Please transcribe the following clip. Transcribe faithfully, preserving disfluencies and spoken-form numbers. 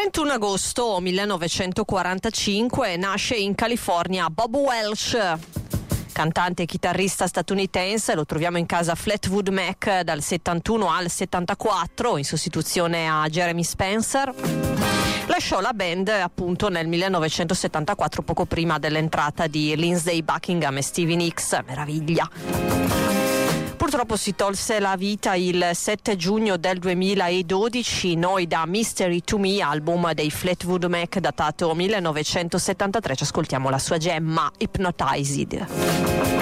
ventuno agosto millenovecentoquarantacinque nasce in California Bob Welch, cantante e chitarrista statunitense. Lo troviamo in casa Fleetwood Mac dal settantuno al settantaquattro in sostituzione a Jeremy Spencer. Lasciò la band appunto nel millenovecentosettantaquattro, poco prima dell'entrata di Lindsey Buckingham e Stevie Nicks. Meraviglia. Purtroppo si tolse la vita il sette giugno del duemiladodici. Noi da Mystery to Me, album dei Fleetwood Mac datato millenovecentosettantatré, ci ascoltiamo la sua gemma Hypnotized.